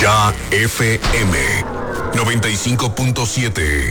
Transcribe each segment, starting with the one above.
Ya FM 95.7.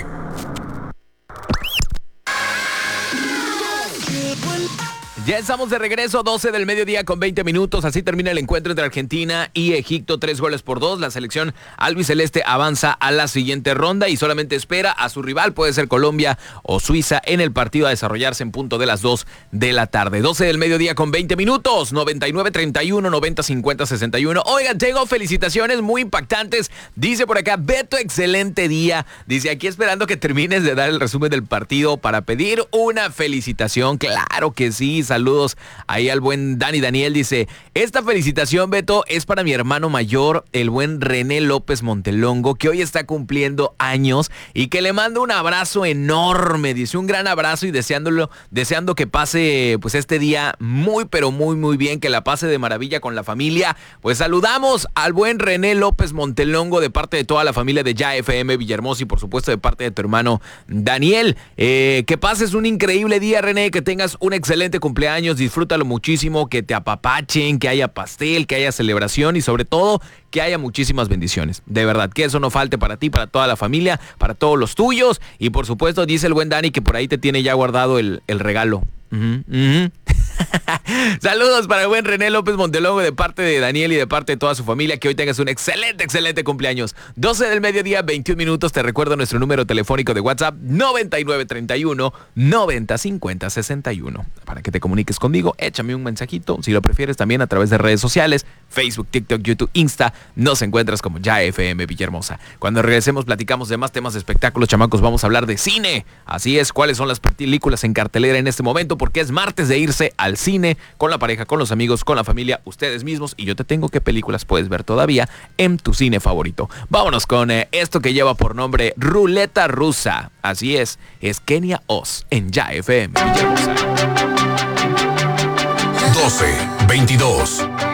Ya estamos de regreso, 12 del mediodía con 20 minutos. Así termina el encuentro entre Argentina y Egipto, 3-2. La selección albiceleste avanza a la siguiente ronda y solamente espera a su rival, puede ser Colombia o Suiza, en el partido a desarrollarse en punto de las 2 de la tarde. 12 del mediodía con 20 minutos, 99-31, 90-50-61. Oigan, tengo felicitaciones muy impactantes. Dice por acá, Beto, excelente día. Dice, aquí esperando que termines de dar el resumen del partido para pedir una felicitación. Claro que sí, saludos ahí al buen Daniel. Dice, esta felicitación, Beto, es para mi hermano mayor, el buen René López Montelongo, que hoy está cumpliendo años y que le mando un abrazo enorme. Dice, un gran abrazo y deseando que pase pues este día muy pero muy bien, que la pase de maravilla con la familia. Pues saludamos al buen René López Montelongo de parte de toda la familia de Ya FM Villahermosa y por supuesto de parte de tu hermano Daniel. Que pases un increíble día, René, que tengas un excelente cumpleaños, disfrútalo muchísimo, que te apapachen, que haya pastel, que haya celebración y sobre todo que haya muchísimas bendiciones. De verdad, que eso no falte para ti, para toda la familia, para todos los tuyos y por supuesto dice el buen Dani que por ahí te tiene ya guardado el regalo. Saludos para el buen René López Montelongo de parte de Daniel y de parte de toda su familia. Que hoy tengas un excelente cumpleaños. 12 del mediodía, 21 minutos. Te recuerdo nuestro número telefónico de WhatsApp 9931 9050 61 para que te comuniques conmigo. Échame un mensajito, si lo prefieres también a través de redes sociales, Facebook, TikTok, YouTube, Insta. Nos encuentras como Ya FM Villahermosa. Cuando regresemos platicamos de más temas de espectáculos, chamacos. Vamos a hablar de cine. Así es, cuáles son las películas en cartelera en este momento, porque es martes de irse al cine con la pareja, con los amigos, con la familia, ustedes mismos. Y yo te tengo qué películas puedes ver todavía en tu cine favorito. Vámonos con esto que lleva por nombre Ruleta Rusa. Así es Kenia Oz en Ya FM Villahermosa. 12, 22.